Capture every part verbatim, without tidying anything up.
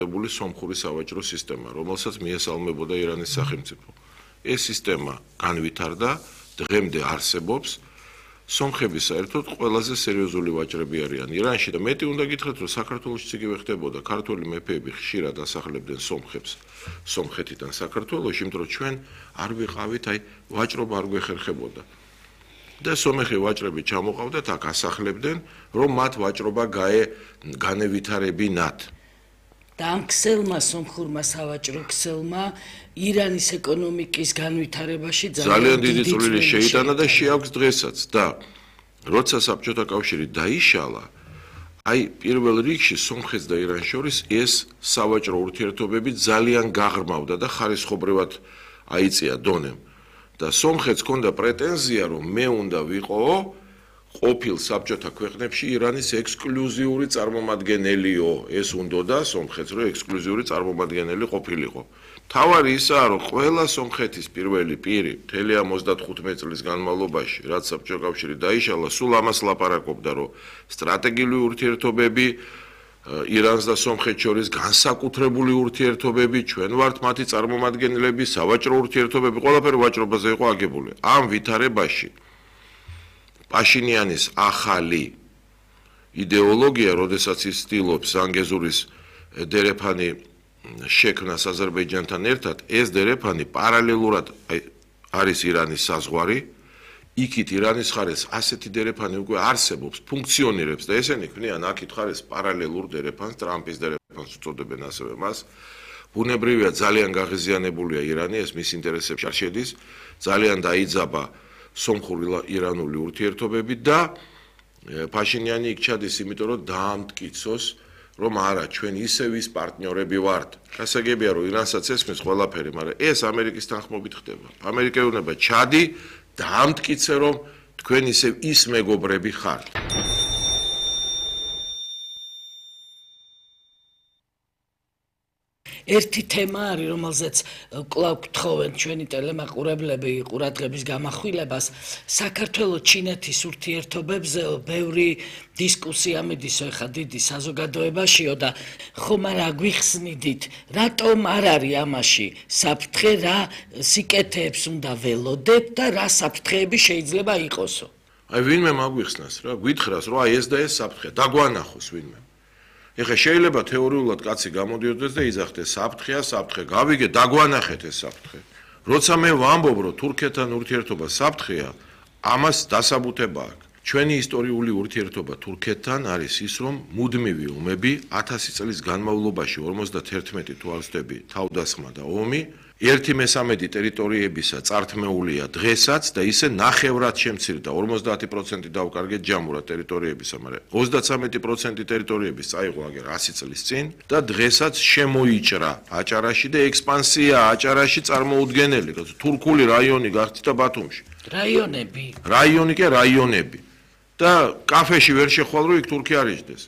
სომხური სავაჭრო სისტემა, რომელსაც მიესალმებოდა ირანის სახელმწიფო. ეს სისტემა განვითარდა, დღემდე არსებობს. სომხები საერთოდ ყველაზე სერიოზული ვაჭრები არიან ირანში და მეტი უნდა გითხრათ, რომ საქართველოშიც იგივე ხდებოდა. ქართველი მეფეები ხშირად ასახლებდნენ სომხებს სომხეთიდან საქართველოში, იმიტომ რომ ჩვენ არ ვიყავით, აი ვაჭრობა არ გვეხერხებოდა. და სომეხი ვაჭრები ჩამოყავდათ, აქ ასახლებდნენ, რომ მათ ვაჭრობა გაე განევითარებინათ. და ამ ქსელმა სომხურმა სავაჭრო ქსელმა ირანის ეკონომიკის განვითარებაში ძალიან დიდი წვლილი შეიტანა და შეაქვს დღესაც და როცა საბჭოთა კავშირი დაიშალა, აი პირველ რიგში სომხეთს და ირანს შორის ეს სავაჭრო ურთიერთობები ძალიან გაღრმავდა და ხარისხობრივად აიწია დონემ. და სომხეთს ჰქონდა პრეტენზია, რომ მე უნდა ვიყო ყოფილ საბჭოთა ქვეყნებში ირანის ექსკლუზიური წარმომადგენელიო. ეს უნდოდა სომხეთს, რომ ექსკლუზიური წარმომადგენელი ყოფილიყო. თავარი ისაა, რომ ყველა სომხეთის პირველი პირი მთელი ამ ოცდათხუთმეტ წლის განმავლობაში, რაც საბჭოთა კავშირი დაიშალა, სულ ამას ლაპარაკობდა, რომ სტრატეგიული ურთიერთობები ირანს და სომხეთს შორის განსაკუთრებული ურთიერთობები, ჩვენ ვართ მათი წარმომადგენლები, სავაჭრო ურთიერთობები, ყველაფერი ვაჭრობაზე იყო აგებული. ამ ვითარებაში პაშინიანის ახალი იდეოლოგია, როდესაც ის ცდილობს ზანგეზურის დერეფანი შექმნას აზერბაიჯანთან ერთად, ეს დერეფანი პარალელურად არის ირანის საზღვარი, იქით ირანის ხარეს ასეთი დერეფანი უკვე არსებობს, ფუნქციონირებს და ესენი ქმნიან აქით ხარეს პარალელურ დერეფანს, ტრამპის დერეფანს უწოდებენ ასევე მას. ბუნებრივია ძალიან გაღიზიანებულია ირანი, ეს მის ინტერესებში არ შედის, ძალიან დაიძაბა სომხური-ირანული ურთიერთობები და პაშინიანი იქ ჩადის, იმიტომ რომ დაამტკიცოს, რომ არა, ჩვენ ისევ ის პარტნიორები ვართ. გასაგებია, რომ ირანსაც ესმის ყველაფერი, მაგრამ ეს ამერიკის თანხმობით ხდება. ამერიკა უნდა ჩადი დაამტკიცე, რომ თქვენ ისევ ის მეგობრები ხართ. ერთი თემა არის, რომელზეც კვლავ გთხოვენ ჩვენი ტელემაყურებლები ყურადღების გამახვილებას, საქართველო-ჩინეთის ურთიერთობებზე ბევრი დისკუსია მიდის ხა დიდი საზოგადოებაშიო და ხომ არ აგვიხსნიდით, რატომ არ არის ამაში საფრთხე, რა სიკეთეებს უნდა ველოდებ და რა საფრთხეები შეიძლება იყოსო. აი ვინმე მაგვიხსნას რა, გვითხრას, რომ აი ეს და ეს საფრთხე, დაგვანახოს ვინმე. ეხლა შეიძლება თეორიულად კაცი გამოდიოდეს და იძახდეს საფრთხეა, საფრთხე გავიგე, დაგვანახეთ ეს საფრთხე. როცა მე ვამბობ, რომ თურქეთთან ურთიერთობა საფრთხეა, ამას დასაბუთება აქვს. ჩვენი ისტორიული ურთიერთობა თურქეთთან არის ის, რომ მუდმივი ომები ათასი წლის განმავლობაში ორმოცდაერთმეტი თუ არ ვცდები თავდასხმა და ომი ერთი მესამედი ტერიტორიებისა წართმეულია დღესაც და ისე ნახევრად შემცირდა ორმოცდაათი პროცენტი დავკარგეთ ჯამურად ტერიტორიებისა, მაგრამ ოცდაცამეტი პროცენტი ტერიტორიების წაიღო აგერ ასი წლის წინ და დღესაც შემოიჭრა აჭარაში და ექსპანსია აჭარაში წარმოუდგენელი, თურქული რაიონი გახდა ბათუმში. რაიონები. რაიონი კი რაიონები. და კაფეში ვერ შეხვალ, რომ იქ თურქი არ იჯდეს.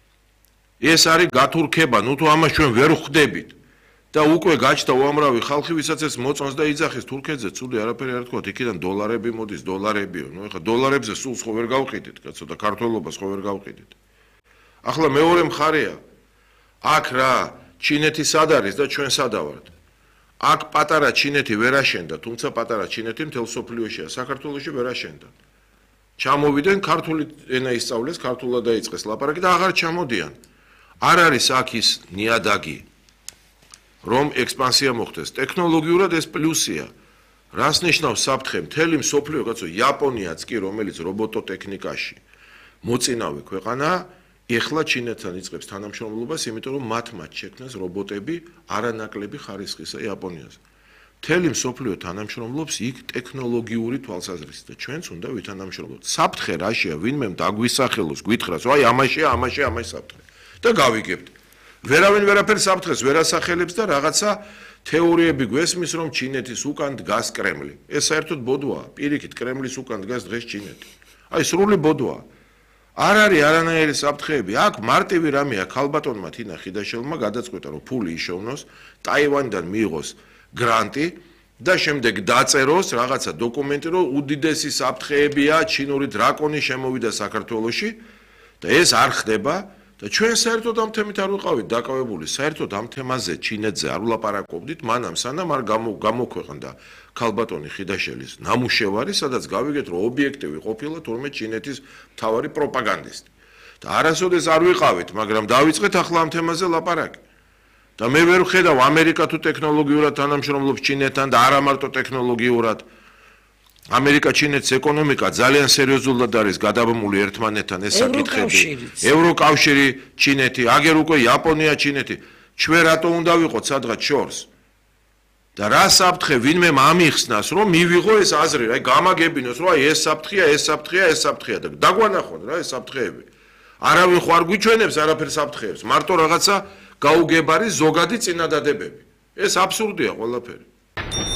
ეს არის გათურქება, ნუ თუ ამას ჩვენ ვერ ხვდებით. და უკვე გაჩნდა უამრავი ხალხი, ვისაც ეს მოწონს და იძახის თურქეთზე, ცუდი არაფერი არ თქვათ, იქიდან დოლარები მოდის, დოლარებიო. ნუ ეხლა დოლარებზე სულს ხო ვერ გავყიდით, კაცო და ქართველობას ხო ვერ გავყიდით. ახლა მეორე მხარეა. აქ რა, ჩინეთი სად არის და ჩვენ სადა ვართ? აქ პატარა ჩინეთი ვერ აშენდა, თუმცა პატარა ჩინეთი მთელ სოფლიოშია, საქართველოში ვერ აშენდა. ჩამოვიდნენ, ქართული ენა ისწავლეს, ქართულად დაიწყეს ლაპარაკი და აღარ ჩამოდიან. არ არის აქ ის ნიადაგი, რომ ექსპანსია მოხდეს. ტექნოლოგიურად ეს პლუსია. რას ნიშნავს საფრთხე? მთელი მსოფლიო, კაცო, იაპონიაც კი, რომელიც რობოტოტექნიკაში მოწინავე ქვეყანაა, ეხლა ჩინეთთან იწყებს თანამშრომლობას, იმიტომ რომ მათ მათ შექმნეს რობოტები არანაკლები ხარისხისა იაპონიაზე. მთელი მსოფლიო თანამშრომლობს იქ ტექნოლოგიური თვალსაზრისით და ჩვენც უნდა ვითანამშრომლოთ. საფრთხე რაშია, ვინმე დაგვისახელოს, გვითხრას, აი ამაშია, ამაშია, ამაში საფრთხე. და გავიგებთ. ვერავინ ვერაფერ საფრთხეს ვერ ასახელებს და რაღაცა თეორიები გვესმის, რომ ჩინეთის უკან დგას კრემლი. ეს საერთოდ ბოდვაა. პირიქით კრემლის უკან დგას დღეს ჩინეთი. აი სრული ბოდვაა. არ არის არანაირი საფრთხეები. აქ მარტივი რამეა, ქალბატონმა თინა ხიდაშელმა გადაწყვეტა, რომ ფული იშოვნოს, ტაივანიდან მიიღოს გრანტი და შემდეგ დაწეროს რაღაცა დოკუმენტი, რომ უდიდესი საფრთხეებია, ჩინური დრაკონი შემოვიდა საქართველოში და ეს არ ხდება. და ჩვენ საერთოდ ამ თემით არ ვიყავით დაკავებული, საერთოდ ამ თემაზე ჩინეთზე არ ვლაპარაკობდით, მანამ სანამ არ გამოქვეყნდა ქალბატონი ხიდაშელის ნამუშევარი, სადაც გავიგეთ, რომ ობიექტივი ყოფილა თურმე ჩინეთის მთავარი პროპაგანდისტი. და არასოდეს არ ვიყავით, მაგრამ დავიწყეთ ახლა ამ თემაზე ლაპარაკი. და მე ვერ ვხედავ ამერიკა თუ ტექნოლოგიურად თანამშრომლობს ჩინეთთან და არა მარტო ტექნოლოგიურად. ამერიკა ჩინეთის ეკონომიკა ძალიან სერიოზულად არის გადაბმული ერთმანეთთან ეს საკითხები. ევროკავშირი ჩინეთი, აგერ უკვე იაპონია ჩინეთი. ჩვენ რატო უნდა ვიყოთ სადღაც შორს? და რა საფრთხე ვინმე ამიხსნას, რომ მივიღო ეს აზრი, აი გამაგებინოს, რომ აი ეს საფრთხეა, ეს საფრთხეა, ეს საფრთხეა და დაგვანახონ რა ეს საფრთხეები. არავინ ხო არ გვიჩვენებს არაფერ საფრთხეებს, მარტო რაღაცა გაუგებარი ზოგადი წინადადებები. ეს აბსურდია ყველაფერი.